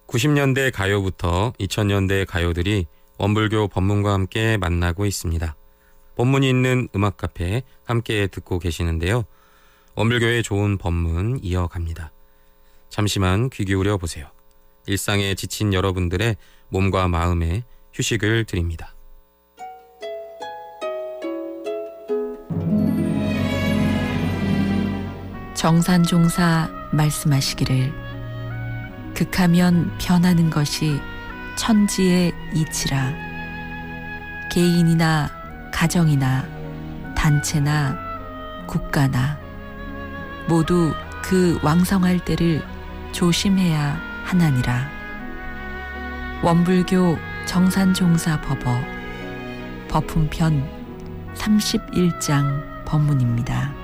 90년대 가요부터 2000년대 가요들이 원불교 법문과 함께 만나고 있습니다. 법문이 있는 음악 카페 함께 듣고 계시는데요. 원불교의 좋은 법문 이어갑니다. 잠시만 귀 기울여 보세요. 일상에 지친 여러분들의 몸과 마음에 휴식을 드립니다. 정산종사 말씀하시기를 극하면 변하는 것이 천지의 이치라. 개인이나 가정이나 단체나 국가나 모두 그 왕성할 때를 조심해야 하나니라. 원불교 정산종사 법어 법훈편 31장 법문입니다.